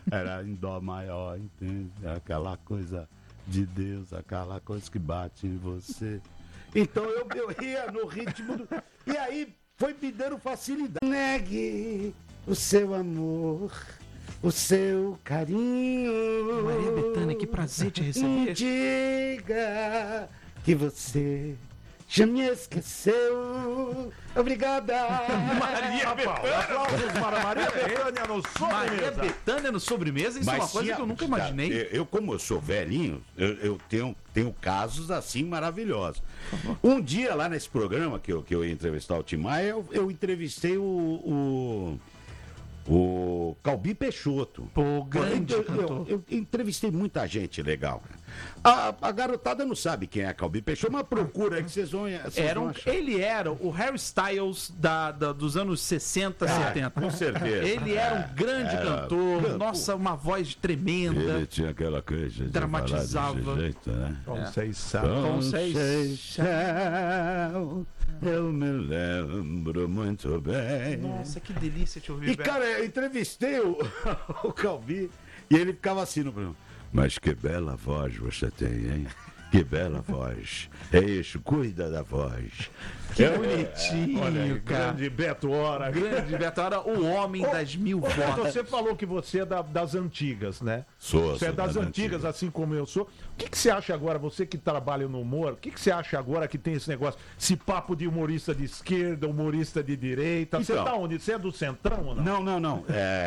Era em dó maior, entende? Aquela coisa de Deus, aquela coisa que bate em você. Então eu ria no ritmo do... E aí foi me dando facilidade. Negue o seu amor, o seu carinho. Maria Bethânia, que prazer te receber. Diga que você já me esqueceu. Obrigada. Maria Bethânia. Aplausos para Maria Bethânia no Sobremesa. Maria Bethânia no Sobremesa, isso é uma coisa que eu nunca imaginei. Como eu sou velhinho, eu tenho casos assim maravilhosos. Um dia lá nesse programa que eu ia entrevistar o Tim Maia, eu entrevistei o Calbi Peixoto. Pô, grande cantor. Eu entrevistei muita gente legal. A garotada não sabe quem é Calbi Peixoto, mas procura aí que vocês vão achar. Ele era o Harry Styles dos anos 60, 70. Com certeza. Ele era um grande cantor. Nossa, uma voz tremenda. Ele tinha aquela coisa de dramatizava. falar desse jeito, né? Conceição. Eu me lembro muito bem. Nossa, que delícia te ouvir. E, cara, eu entrevistei o Calbi e ele ficava assim no programa. Mas que bela voz você tem, hein? Que bela voz. É isso, cuida da voz. Que bonitinho, Olha, cara. grande Beto Hora. Grande Beto Hora, o homem das mil vozes. Você falou que você é das antigas, né? Sou Você é das antigas, assim como eu sou. O que você acha agora, você que trabalha no humor, o que você acha agora que tem esse negócio, esse papo de humorista de esquerda, humorista de direita? Você tá onde? Você é do Centrão ou não? Não.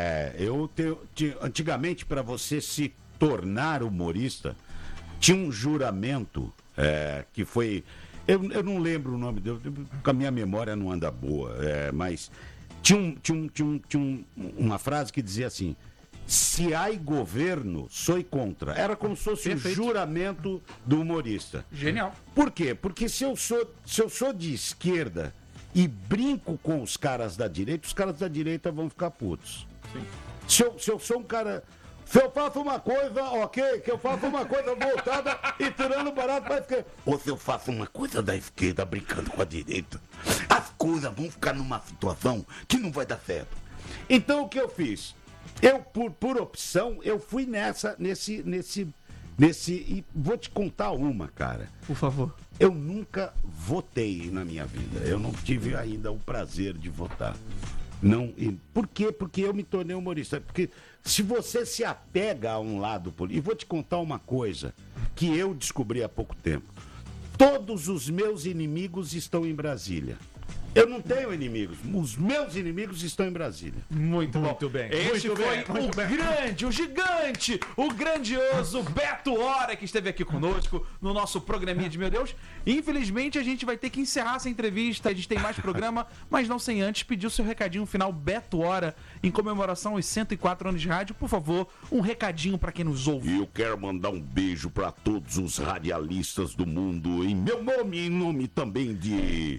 Antigamente, para você se tornar humorista, tinha um juramento que foi... Eu não lembro o nome dele, porque a minha memória não anda boa, mas tinha uma frase que dizia assim: se há governo, sou contra. Era como se fosse Perfeito. o juramento do humorista. Genial. Por quê? Porque se eu sou de esquerda e brinco com os caras da direita vão ficar putos. Sim. Se eu sou um cara... Se eu faço uma coisa, ok, que eu faço uma coisa voltada e tirando barato para a esquerda. Ou se eu faço uma coisa da esquerda brincando com a direita, as coisas vão ficar numa situação que não vai dar certo. Então o que eu fiz? Eu, por opção, eu fui nesse... E vou te contar uma, cara. Por favor. Eu nunca votei na minha vida. Eu não tive ainda o prazer de votar. Não, por quê? Porque eu me tornei humorista. Porque se você se apega a um lado político... E vou te contar uma coisa que eu descobri há pouco tempo. Todos os meus inimigos estão em Brasília. Eu não tenho inimigos. Os meus inimigos estão em Brasília. Muito bem. Este Muito foi bem, muito bem. grande, o gigante, o grandioso Beto Hora, que esteve aqui conosco no nosso programinha de Meu Deus. Infelizmente, a gente vai ter que encerrar essa entrevista. A gente tem mais programa, mas não sem antes pedir o seu recadinho final, Beto Hora, em comemoração aos 104 anos de rádio. Por favor, um recadinho para quem nos ouve. E eu quero mandar um beijo para todos os radialistas do mundo, em meu nome e em nome também de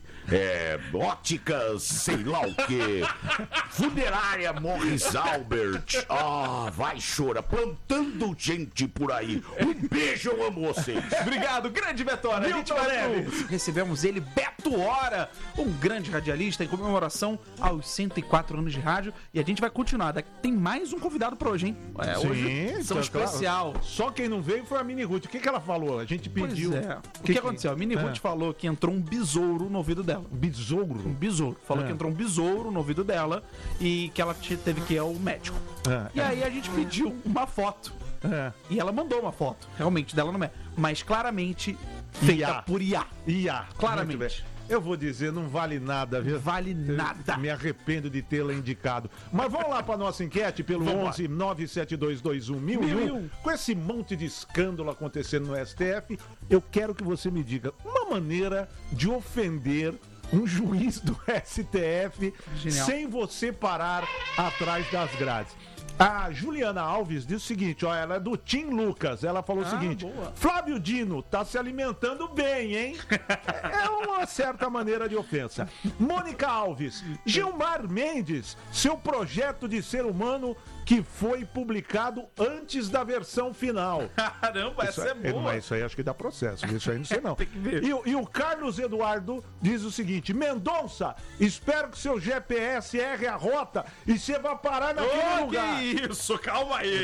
óticas, sei lá o quê, funerária Morris Albert, vai chorar, plantando gente por aí. Um beijo, eu amo vocês. Obrigado, grande Beto Hora. A gente recebemos ele, Beto Hora, um grande radialista em comemoração aos 104 anos de rádio. E a gente vai continuar. Tem mais um convidado para hoje, hein? Hoje são especial. Claro. Só quem não veio foi a Mini Ruth. O que ela falou? A gente pediu. O que aconteceu? A Mini Ruth falou que entrou um besouro no ouvido dela. Besouro? Um besouro. Falou que entrou um besouro no ouvido dela e que ela teve que ir ao médico. E aí a gente pediu uma foto. E ela mandou uma foto, realmente, dela no médico. Mas claramente feita por IA. Claramente. Eu vou dizer, não vale nada, viu? Vale nada. Me arrependo de tê-la indicado. Mas vamos lá para nossa enquete pelo 11 97221 com esse monte de escândalo acontecendo no STF. Eu quero que você me diga uma maneira de ofender um juiz do STF sem você parar atrás das grades. A Juliana Alves diz o seguinte, ela é do Tim Lucas, ela falou o seguinte: boa. Flávio Dino tá se alimentando bem, hein? É uma certa maneira de ofensa. Mônica Alves, Gilmar Mendes, seu projeto de ser humano que foi publicado antes da versão final. Caramba, essa é boa. Mas isso aí acho que dá processo, isso aí não sei não. Tem que ver. E o Carlos Eduardo diz o seguinte: Mendonça, espero que seu GPS erre a rota e você vá parar naquele lugar. Que isso, calma aí.